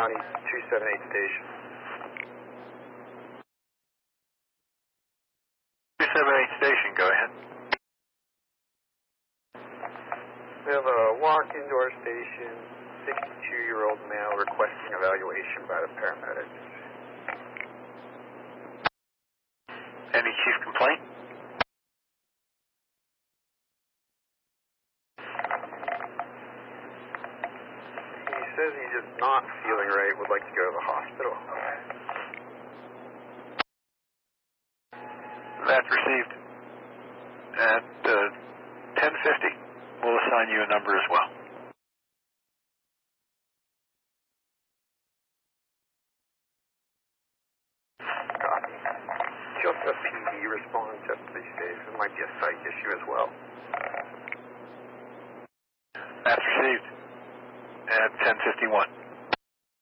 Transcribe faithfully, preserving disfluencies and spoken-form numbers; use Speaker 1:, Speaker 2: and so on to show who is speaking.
Speaker 1: County two seven eight station.
Speaker 2: two seven eight station, go ahead.
Speaker 1: We have a walk into our station, sixty-two-year-old male requesting evaluation by the paramedics.
Speaker 2: Any chief complaint?
Speaker 1: He says he's just not feeling right, would like to go to the hospital.
Speaker 2: That's received. At uh, ten fifty, we'll assign you a number as well.
Speaker 1: Copy. Just a P D response, just to be safe. It might be a psych issue as well.
Speaker 2: That's received. At ten fifty-one.